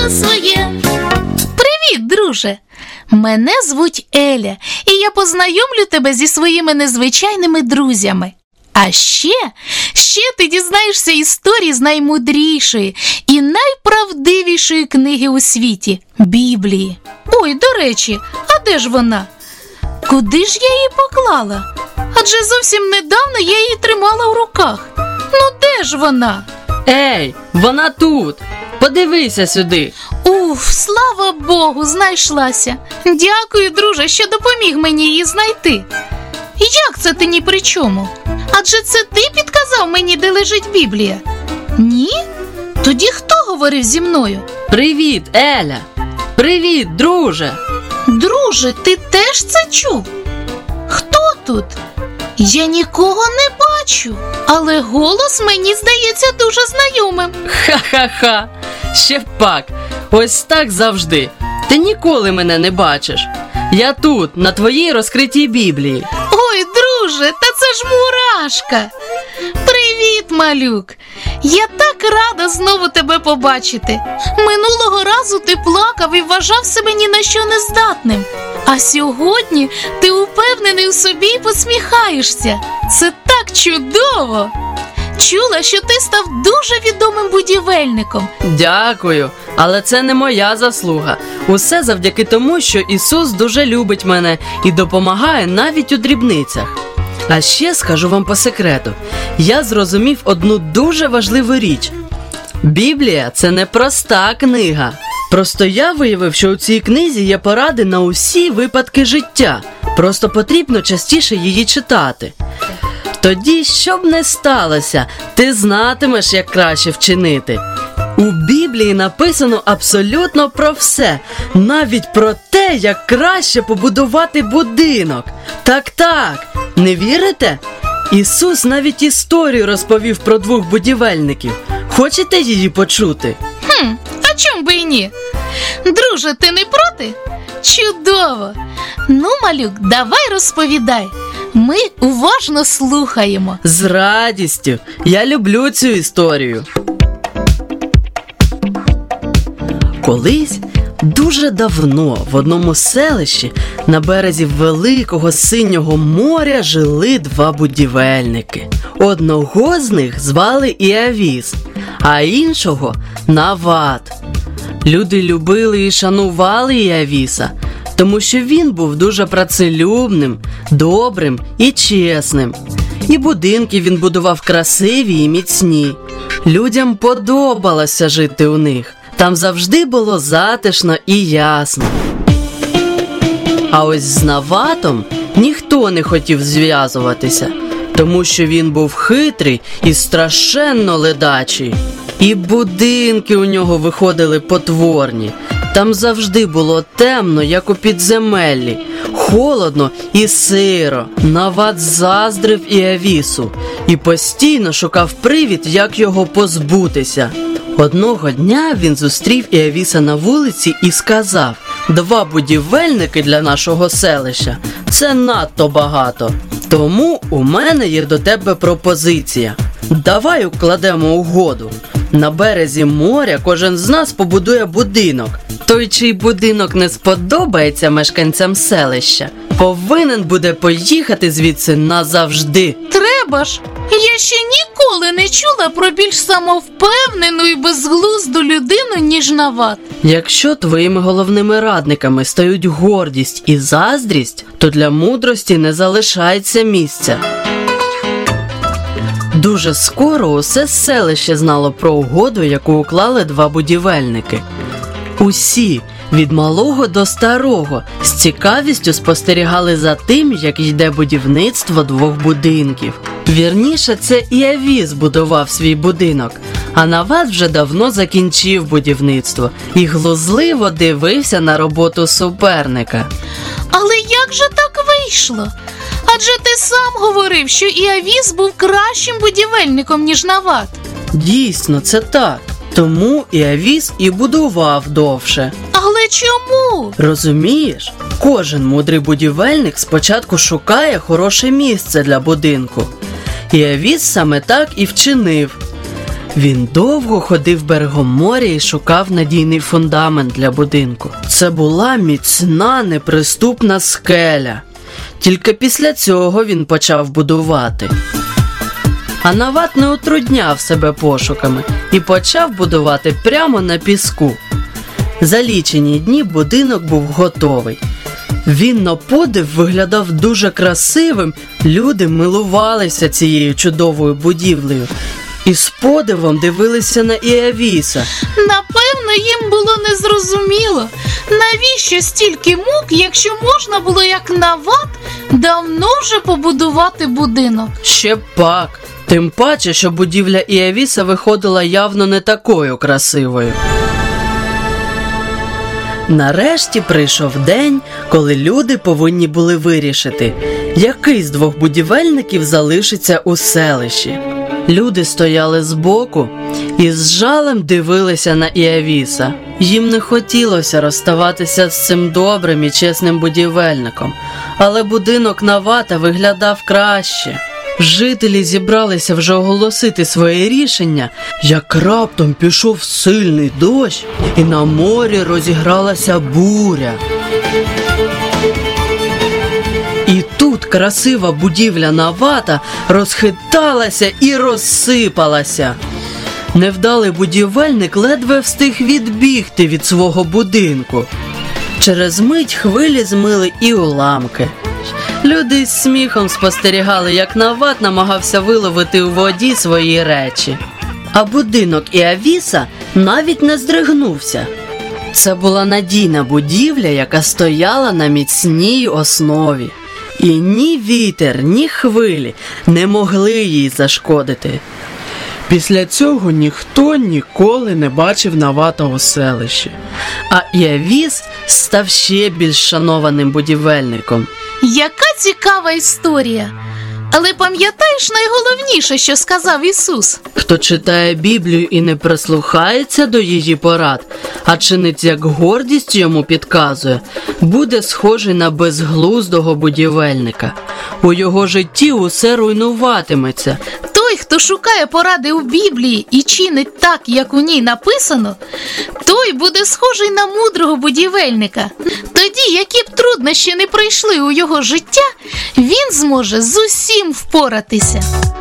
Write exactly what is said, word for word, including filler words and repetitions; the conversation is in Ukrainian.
ліжко своє. Привіт, друже! Мене звуть Еля, і я познайомлю тебе зі своїми незвичайними друзями. А ще, ще ти дізнаєшся історії з наймудрішої і найправдивішої книги у світі – Біблії. Ой, до речі, а де ж вона? Куди ж я її поклала? Адже зовсім недавно я її тримала в руках. Ну де ж вона? Ей, вона тут! Подивися сюди! Уф, слава Богу, знайшлася. Дякую, друже, що допоміг мені її знайти. Як це ти ні при чому? Адже це ти підказав мені, де лежить Біблія? Ні? Тоді хто говорив зі мною? Привіт, Еля! Привіт, друже! Друже, ти теж це чув? Хто тут? Я нікого не бачу, але голос мені здається дуже знайомим. Ха-ха-ха! Ще б пак! Ось так завжди! Ти ніколи мене не бачиш! Я тут, на твоїй розкритій Біблії. Ой, друже, та це ж Мурашка! Привіт, малюк! Я так рада знову тебе побачити. Минулого разу ти плакав і вважав себе ні на що нездатним. А сьогодні ти упевнений у собі і посміхаєшся. Це так чудово! Чула, що ти став дуже відомим будівельником. Дякую, але це не моя заслуга. Усе завдяки тому, що Ісус дуже любить мене і допомагає навіть у дрібницях. А ще скажу вам по секрету, я зрозумів одну дуже важливу річ. Біблія – це не проста книга. Просто я виявив, що у цій книзі є поради на усі випадки життя. Просто потрібно частіше її читати. Тоді, що б не сталося, ти знатимеш, як краще вчинити. У Біблії написано абсолютно про все, навіть про те, як краще побудувати будинок. Так-так, не вірите? Ісус навіть історію розповів про двох будівельників. Хочете її почути? Хм, а чом би і ні? Друже, ти не проти? Чудово! Ну, малюк, давай розповідай. Ми уважно слухаємо. З радістю. Я люблю цю історію. Колись, дуже давно, в одному селищі на березі великого синього моря жили два будівельники. Одного з них звали Іавіс, а іншого – Нават. Люди любили і шанували Іавіса, тому що він був дуже працелюбним, добрим і чесним. І будинки він будував красиві і міцні. Людям подобалося жити у них. Там завжди було затишно і ясно. А ось з Наватом ніхто не хотів зв'язуватися, тому що він був хитрий і страшенно ледачий. І будинки у нього виходили потворні. Там завжди було темно, як у підземеллі, холодно і сиро. Нават заздрив Іавісу і постійно шукав привід, як його позбутися. Одного дня він зустрів Іавіса на вулиці і сказав: «Два будівельники для нашого селища – це надто багато. Тому у мене є до тебе пропозиція. Давай укладемо угоду. На березі моря кожен з нас побудує будинок. Той, чий будинок не сподобається мешканцям селища, повинен буде поїхати звідси назавжди». Треба ж! Я ще ніколи не чула про більш самовпевнену і безглузду людину, ніж Нават. Якщо твоїми головними радниками стають гордість і заздрість, то для мудрості не залишається місця. Дуже скоро усе селище знало про угоду, яку уклали два будівельники. Усі, від малого до старого, з цікавістю спостерігали за тим, як йде будівництво двох будинків. Вірніше, це Іавіс будував свій будинок, а Нават вже давно закінчив будівництво і глузливо дивився на роботу суперника. Але як же так вийшло? Адже ти сам говорив, що Іавіс був кращим будівельником, ніж Нават. Дійсно, це так. Тому Іавіс і будував довше. Але чому? Розумієш, кожен мудрий будівельник спочатку шукає хороше місце для будинку. Іавіс саме так і вчинив. Він довго ходив берегом моря і шукав надійний фундамент для будинку. Це була міцна, неприступна скеля. Тільки після цього він почав будувати. А Нават не утрудняв себе пошуками і почав будувати прямо на піску. За лічені дні будинок був готовий. Він на подив виглядав дуже красивим, люди милувалися цією чудовою будівлею і з подивом дивилися на Іавіса. Напевно, їм було незрозуміло, навіщо стільки мук, якщо можна було, як Нават, давно вже побудувати будинок. Ще пак, тим паче, що будівля Іавіса виходила явно не такою красивою. Нарешті прийшов день, коли люди повинні були вирішити, який з двох будівельників залишиться у селищі. Люди стояли збоку і з жалем дивилися на Іавіса. Їм не хотілося розставатися з цим добрим і чесним будівельником, але будинок Навата виглядав краще. Жителі зібралися вже оголосити своє рішення, як раптом пішов сильний дощ і на морі розігралася буря. І тут красива будівля Навата розхиталася і розсипалася. Невдалий будівельник ледве встиг відбігти від свого будинку. Через мить хвилі змили і уламки. Люди з сміхом спостерігали, як Нават намагався виловити у воді свої речі. А будинок Іавіса навіть не здригнувся. Це була надійна будівля, яка стояла на міцній основі. І ні вітер, ні хвилі не могли їй зашкодити. Після цього ніхто ніколи не бачив Навата у селищі. А Іавіс став ще більш шанованим будівельником. Яка цікава історія! Але пам'ятаєш найголовніше, що сказав Ісус? Хто читає Біблію і не прислухається до її порад, а чинить, як гордість йому підказує, буде схожий на безглуздого будівельника. У його житті усе руйнуватиметься. Той, хто шукає поради у Біблії і чинить так, як у ній написано, той буде схожий на мудрого будівельника. Тоді, які б труднощі не прийшли у його життя, він зможе з усім впоратися.